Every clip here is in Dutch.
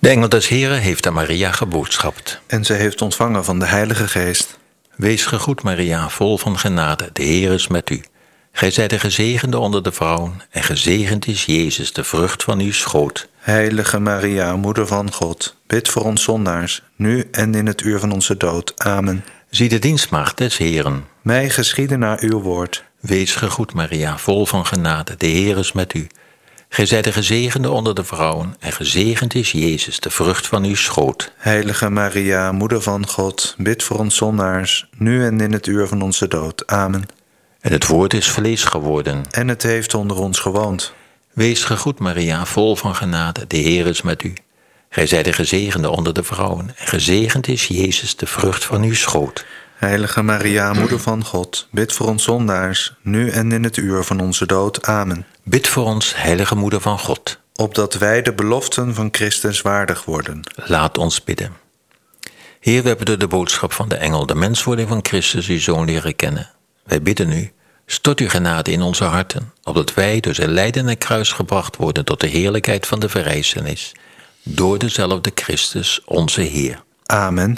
De engel des Heren heeft aan Maria geboodschapt. En zij heeft ontvangen van de Heilige Geest. Wees gegroet, Maria, vol van genade, de Heer is met u. Gij zijt de gezegende onder de vrouwen, en gezegend is Jezus, de vrucht van uw schoot. Heilige Maria, moeder van God, bid voor ons zondaars, nu en in het uur van onze dood. Amen. Zie de dienstmaagd des Heren. Mij geschieden naar uw woord. Wees gegroet, Maria, vol van genade, de Heer is met u. Gij zijt de gezegende onder de vrouwen, en gezegend is Jezus, de vrucht van uw schoot. Heilige Maria, moeder van God, bid voor ons zondaars, nu en in het uur van onze dood. Amen. En het woord is vlees geworden. En het heeft onder ons gewoond. Wees gegroet, Maria, vol van genade, de Heer is met u. Gij zijt de gezegende onder de vrouwen, en gezegend is Jezus, de vrucht van uw schoot. Heilige Maria, moeder van God, bid voor ons zondaars, nu en in het uur van onze dood. Amen. Bid voor ons, heilige moeder van God. Opdat wij de beloften van Christus waardig worden. Laat ons bidden. Heer, we hebben door de boodschap van de engel de menswording van Christus, uw Zoon, leren kennen. Wij bidden u, stort uw genade in onze harten, opdat wij door zijn lijden en kruis gebracht worden tot de heerlijkheid van de verrijzenis, door dezelfde Christus, onze Heer. Amen.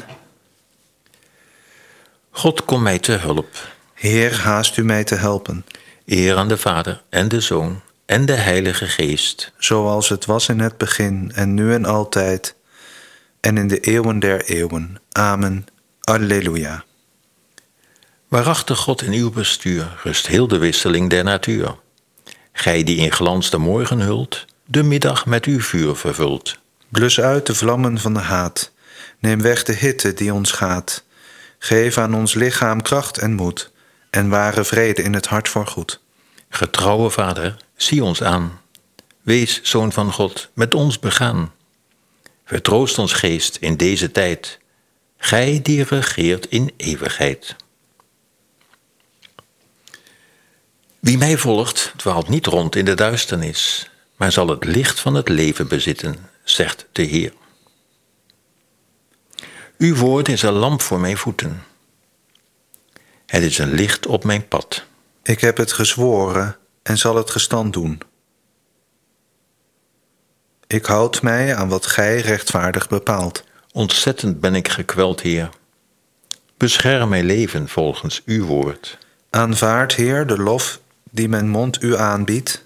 God, kom mij te hulp. Heer, haast u mij te helpen. Eer aan de Vader en de Zoon en de Heilige Geest. Zoals het was in het begin en nu en altijd en in de eeuwen der eeuwen. Amen. Alleluia. Waarachtig God, in uw bestuur rust heel de wisseling der natuur. Gij die in glans de morgen hult, de middag met uw vuur vervult. Blus uit de vlammen van de haat. Neem weg de hitte die ons gaat. Geef aan ons lichaam kracht en moed, en ware vrede in het hart voorgoed. Getrouwe Vader, zie ons aan. Wees, Zoon van God, met ons begaan. Vertroost ons geest in deze tijd. Gij die regeert in eeuwigheid. Wie mij volgt, dwaalt niet rond in de duisternis, maar zal het licht van het leven bezitten, zegt de Heer. Uw woord is een lamp voor mijn voeten. Het is een licht op mijn pad. Ik heb het gezworen en zal het gestand doen. Ik houd mij aan wat gij rechtvaardig bepaalt. Ontzettend ben ik gekweld, Heer. Bescherm mijn leven volgens uw woord. Aanvaard, Heer, de lof die mijn mond u aanbiedt,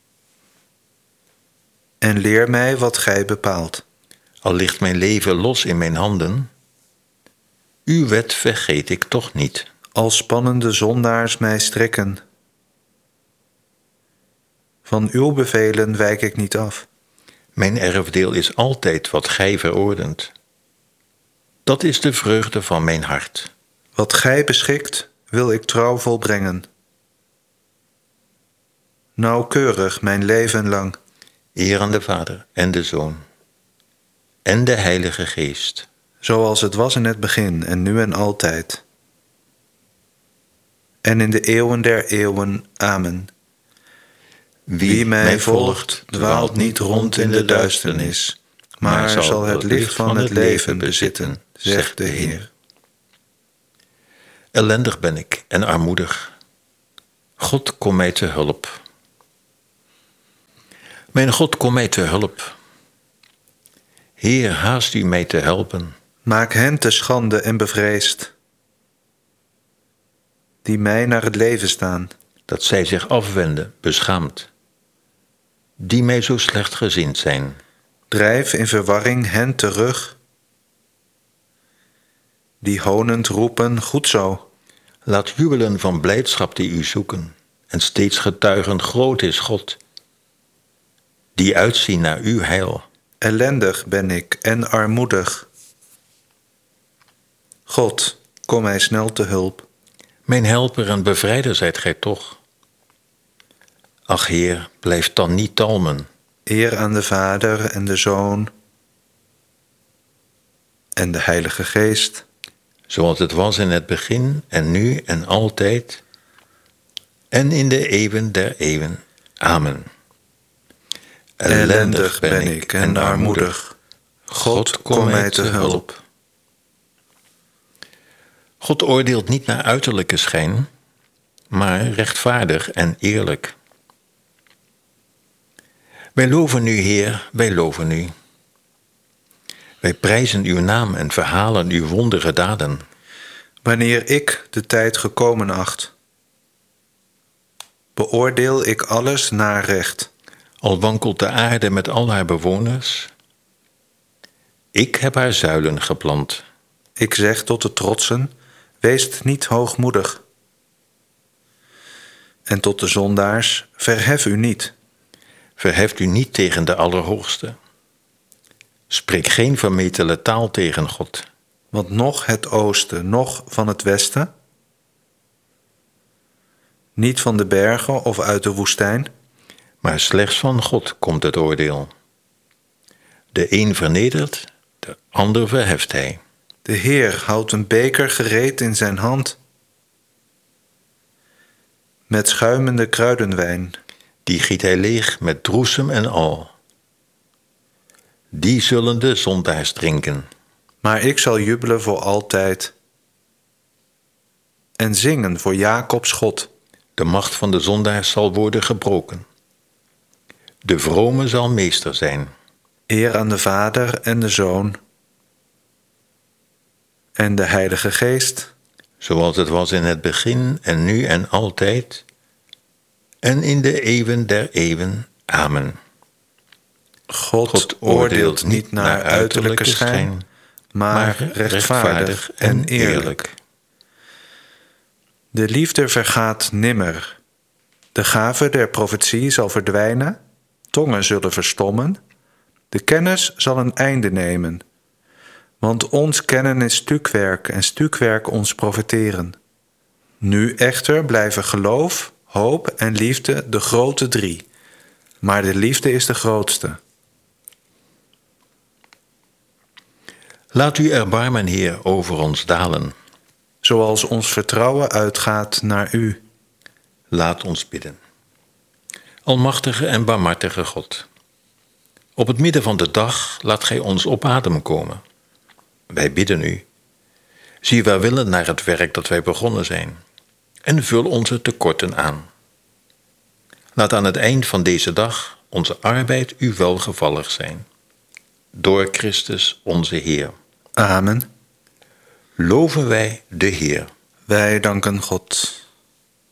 en leer mij wat gij bepaalt. Al ligt mijn leven los in mijn handen, uw wet vergeet ik toch niet. Als spannende zondaars mij strekken, van uw bevelen wijk ik niet af. Mijn erfdeel is altijd wat gij verordent. Dat is de vreugde van mijn hart. Wat gij beschikt, wil ik trouw volbrengen. Nauwkeurig mijn leven lang. Eer aan de Vader en de Zoon en de Heilige Geest. Zoals het was in het begin en nu en altijd. En in de eeuwen der eeuwen. Amen. Wie mij volgt, dwaalt niet rond in de duisternis, maar zal het licht van het leven bezitten, zegt de Heer. Ellendig ben ik en armoedig. God, kom mij te hulp. Mijn God, kom mij te hulp. Heer, haast u mij te helpen. Maak hen te schande en bevreesd, die mij naar het leven staan. Dat zij zich afwenden, beschaamd. Die mij zo slecht gezind zijn. Drijf in verwarring hen terug, die honend roepen, goed zo. Laat jubelen van blijdschap die u zoeken, en steeds getuigen, groot is God. Die uitzien naar uw heil. Ellendig ben ik en armoedig. God, kom mij snel te hulp. Mijn helper en bevrijder zijt gij toch. Ach Heer, blijf dan niet talmen. Eer aan de Vader en de Zoon en de Heilige Geest. Zoals het was in het begin en nu en altijd en in de eeuwen der eeuwen. Amen. Ellendig ben ik en armoedig. God, kom mij te hulp. God oordeelt niet naar uiterlijke schijn, maar rechtvaardig en eerlijk. Wij loven u, Heer, wij loven u. Wij prijzen uw naam en verhalen uw wondere daden. Wanneer ik de tijd gekomen acht, beoordeel ik alles naar recht. Al wankelt de aarde met al haar bewoners, ik heb haar zuilen geplant. Ik zeg tot de trotsen, weest niet hoogmoedig. En tot de zondaars, verhef u niet. Verheft u niet tegen de Allerhoogste. Spreek geen vermetele taal tegen God. Want noch het oosten, noch van het westen, niet van de bergen of uit de woestijn, Maar slechts van God komt het oordeel. De een vernedert, de ander verheft hij. de Heer houdt een beker gereed in zijn hand, met schuimende kruidenwijn. Die giet hij leeg met droesem en al. Die zullen de zondaars drinken. Maar ik zal jubelen voor altijd en zingen voor Jacobs God. De macht van de zondaars zal worden gebroken. De vrome zal meester zijn. Eer aan de Vader en de Zoon en de Heilige Geest, Zoals het was in het begin en nu en altijd. En in de eeuwen der eeuwen. Amen. God oordeelt niet naar uiterlijke schijn, maar rechtvaardig en eerlijk. De liefde vergaat nimmer. De gave der profetie zal verdwijnen, tongen zullen verstommen, de kennis zal een einde nemen. Want ons kennen is stukwerk en stukwerk ons profeteren. Nu echter blijven geloof, hoop en liefde de grote drie. Maar de liefde is de grootste. Laat uw erbarmen, Heer, over ons dalen. Zoals ons vertrouwen uitgaat naar u. Laat ons bidden. Almachtige en barmhartige God. Op het midden van de dag laat gij ons op adem komen. Wij bidden u. Zie welwillend naar het werk dat wij begonnen zijn. En vul onze tekorten aan. Laat aan het eind van deze dag onze arbeid u welgevallig zijn. Door Christus onze Heer. Amen. Loven wij de Heer. Wij danken God.